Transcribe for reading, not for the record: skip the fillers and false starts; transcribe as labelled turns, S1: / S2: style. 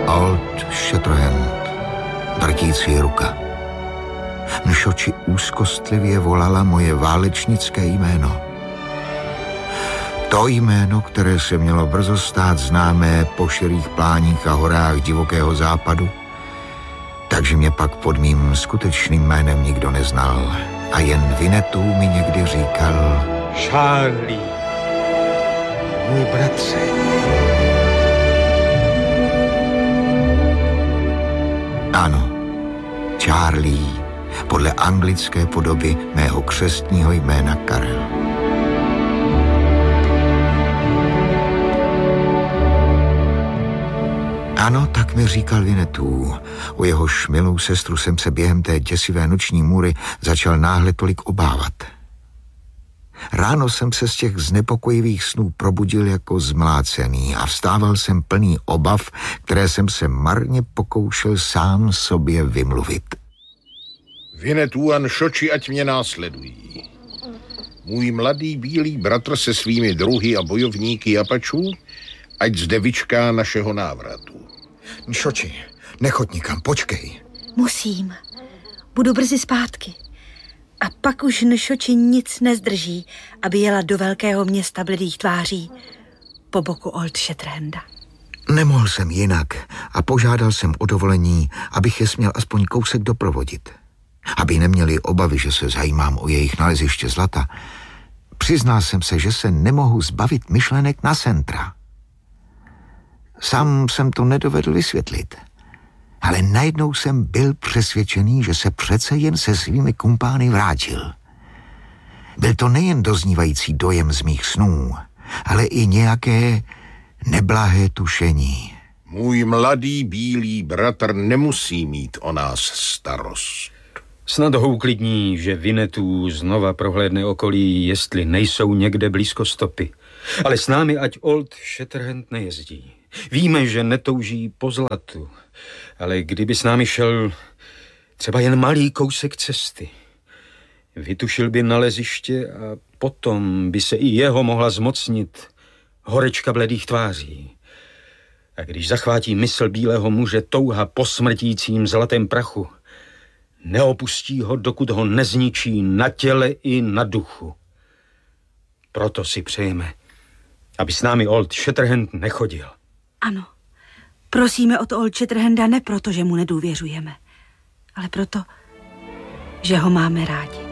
S1: Old Shatterhand, drtící ruka. Nšoči úzkostlivě volala moje válečnické jméno. To jméno, které se mělo brzo stát známé po širých pláních a horách divokého západu, takže mě pak pod mým skutečným jménem nikdo neznal a jen Winnetou mi někdy říkal:
S2: Charlie, můj bratře.
S1: Ano, Charlie, podle anglické podoby mého křestního jména Karel. Ano, tak mi říkal Winnetou. O jehož milou sestru jsem se během té děsivé noční můry začal náhle tolik obávat. Ráno jsem se z těch znepokojivých snů probudil jako zmlácený a vstával jsem plný obav, které jsem se marně pokoušel sám sobě vymluvit.
S3: Winnetou a Nšoči, ať mě následují. Můj mladý bílý bratr se svými druhy a bojovníky Apačů, ať zde vyčká našeho návratu.
S1: Nšoči, nechoď nikam, počkej.
S4: Musím. Budu brzy zpátky. A pak už Nšoči nic nezdrží, aby jela do velkého města bledých tváří po boku Old Shatterhanda.
S1: Nemohl jsem jinak a požádal jsem o dovolení, abych je směl aspoň kousek doprovodit. Aby neměli obavy, že se zajímám o jejich naleziště zlata, přiznal jsem se, že se nemohu zbavit myšlenek na Centra. Sám jsem to nedovedl vysvětlit, ale najednou jsem byl přesvědčený, že se přece jen se svými kumpány vrátil. Byl to nejen doznívající dojem z mých snů, ale i nějaké neblahé tušení.
S3: Můj mladý bílý bratr nemusí mít o nás starost.
S2: Snad ho uklidní, že Winnetou znova prohlédne okolí, jestli nejsou někde blízko stopy. Ale s námi ať Old Shatterhand nejezdí. Víme, že netouží po zlatu, ale kdyby s námi šel třeba jen malý kousek cesty, vytušil by naleziště a potom by se i jeho mohla zmocnit horečka bledých tváří. A když zachvátí mysl bílého muže touha po smrtícím zlatém prachu, neopustí ho, dokud ho nezničí na těle i na duchu. Proto si přejeme, aby s námi Old Shatterhand nechodil.
S4: Ano, prosíme od Old Shatterhanda ne proto, že mu nedůvěřujeme, ale proto, že ho máme rádi.